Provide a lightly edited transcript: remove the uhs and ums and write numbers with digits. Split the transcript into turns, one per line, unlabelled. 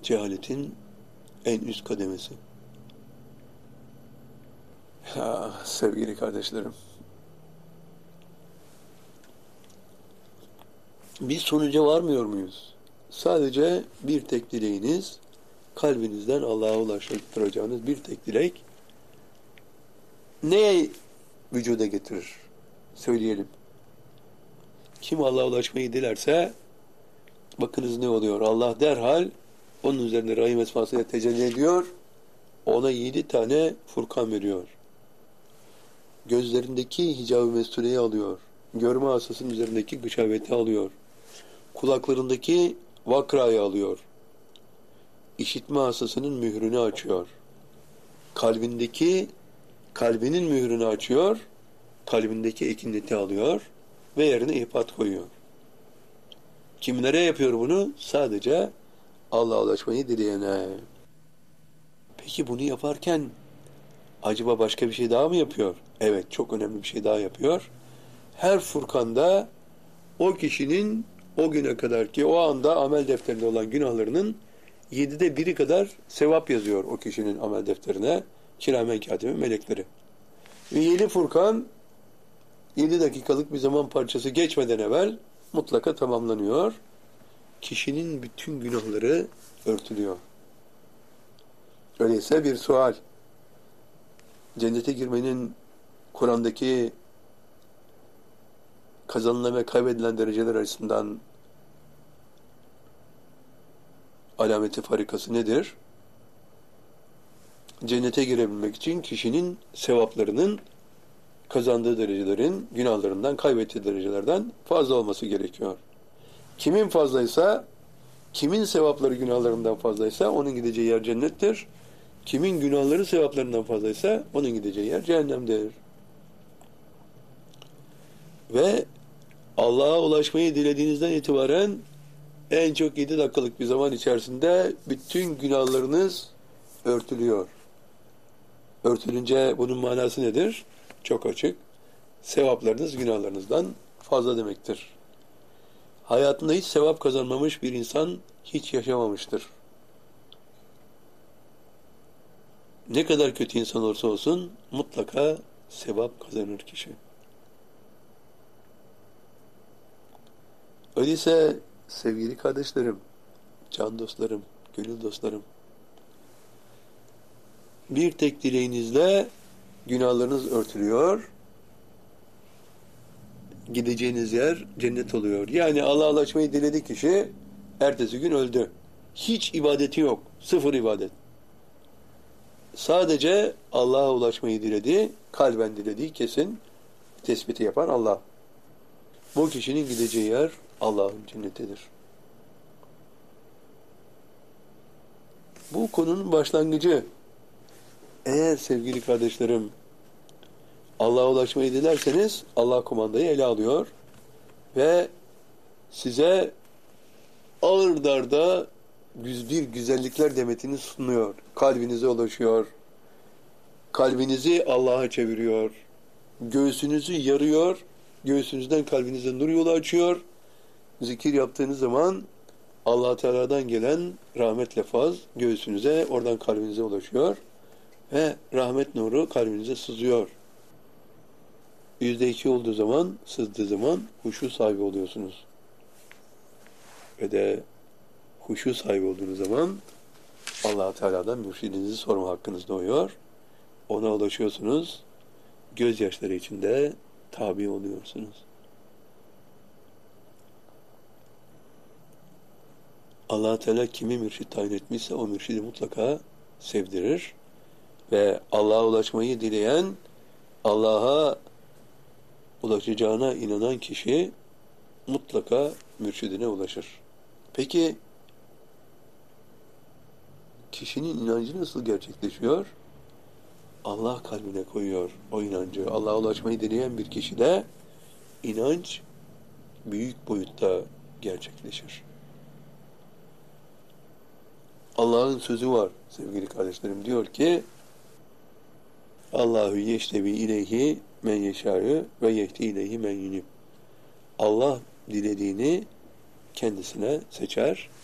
cehaletin en üst kademesi. Ya, sevgili kardeşlerim, bir sonuca varmıyor muyuz? Sadece bir tek dileğiniz, kalbinizden Allah'a ulaştıracağınız bir tek dilek, neye vücuda getirir? Söyleyelim. Kim Allah'a ulaşmayı dilerse, bakınız ne oluyor? Allah derhal onun üzerinde rahim esmasıyla tecelli ediyor, ona 7 tane Furkan veriyor. Gözlerindeki hicab-ı mestureyi alıyor. Görme hastasının üzerindeki gışaveti alıyor. Kulaklarındaki vakrayı alıyor. İşitme hastasının mührünü açıyor. Kalbinin mührünü açıyor. Kalbindeki ekinleti alıyor ve yerine ihpat koyuyor. Kimlere yapıyor bunu? Sadece Allah'a ulaşmayı dileyene. Peki bunu yaparken acaba başka bir şey daha mı yapıyor? Evet, çok önemli bir şey daha yapıyor. Her Furkan'da o kişinin o güne kadar ki o anda amel defterinde olan günahlarının 7'de 1'i kadar sevap yazıyor o kişinin amel defterine. Kiramen katibi melekleri. Ve yeni Furkan 7 dakikalık bir zaman parçası geçmeden evvel mutlaka tamamlanıyor. Kişinin bütün günahları örtülüyor. Öyleyse bir sual. Cennete girmenin Kur'an'daki kazanılan ve kaybedilen dereceler arasından alameti farikası nedir? Cennete girebilmek için kişinin sevaplarının kazandığı derecelerin günahlarından, kaybettiği derecelerden fazla olması gerekiyor. Kimin fazlaysa, kimin sevapları günahlarından fazlaysa onun gideceği yer cennettir. Kimin günahları sevaplarından fazlaysa onun gideceği yer cehennemdir. Ve Allah'a ulaşmayı dilediğinizden itibaren en çok 7 dakikalık bir zaman içerisinde bütün günahlarınız örtülüyor. Örtülünce bunun manası nedir? Çok açık. Sevaplarınız günahlarınızdan fazla demektir. Hayatında hiç sevap kazanmamış bir insan hiç yaşamamıştır. Ne kadar kötü insan olursa olsun mutlaka sevap kazanır kişi. Öyleyse sevgili kardeşlerim, can dostlarım, gönül dostlarım, bir tek dileğinizle günahlarınız örtülüyor, gideceğiniz yer cennet oluyor. Yani Allah'a ulaşmayı diledi kişi, ertesi gün öldü. Hiç ibadeti yok, sıfır ibadet. Sadece Allah'a ulaşmayı diledi, kalben dilediği kesin tespiti yapan Allah. Bu kişinin gideceği yer Allah'ın cennetidir. Bu konunun başlangıcı. Eğer sevgili kardeşlerim Allah'a ulaşmayı dilerseniz Allah kumandayı ele alıyor ve size ağır darda bir güzellikler demetini sunuyor. Kalbinize ulaşıyor. Kalbinizi Allah'a çeviriyor. Göğsünüzü yarıyor. Göğsünüzden kalbinize nur yolu açıyor. Zikir yaptığınız zaman Allah Teala'dan gelen rahmet lefaz göğsünüze, oradan kalbinize ulaşıyor ve rahmet nuru kalbinize sızıyor. %2 olduğu zaman, sızdığı zaman huşu sahibi oluyorsunuz. Ve de huşu sahibi olduğunuz zaman Allah Teala'dan mürşidinizi sorma hakkınız doğuyor. Ona ulaşıyorsunuz. Gözyaşları içinde tabi oluyorsunuz. Allah Teala kimi mürşid tayin etmişse o mürşidi mutlaka sevdirir ve Allah'a ulaşmayı dileyen, Allah'a ulaşacağına inanan kişi mutlaka mürşidine ulaşır. Peki kişinin inancı nasıl gerçekleşiyor? Allah kalbine koyuyor o inancı. Allah'a ulaşmayı dileyen bir kişide inanç büyük boyutta gerçekleşir. Allah'ın sözü var sevgili kardeşlerim. Diyor ki Allahu yeştevi ileyhi men yeşâ'ü ve yehdi ileyhi men yunib. Allah dilediğini kendisine seçer